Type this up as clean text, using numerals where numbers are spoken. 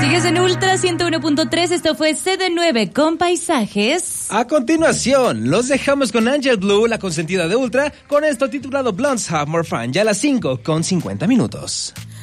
Sigues en Ultra 101.3, esto fue CD9 con Paisajes. A continuación, los dejamos con Angel Blue, la consentida de Ultra, con esto titulado Blondes Have More Fun, ya a las 5:50.